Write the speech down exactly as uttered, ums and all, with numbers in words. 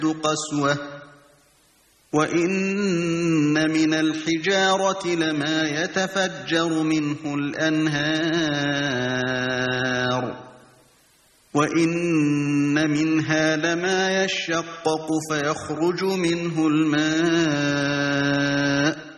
قسوة وإن من الحجارة لما يتفجر منه الأنهار وإن منها لما يشقق فيخرج منه الماء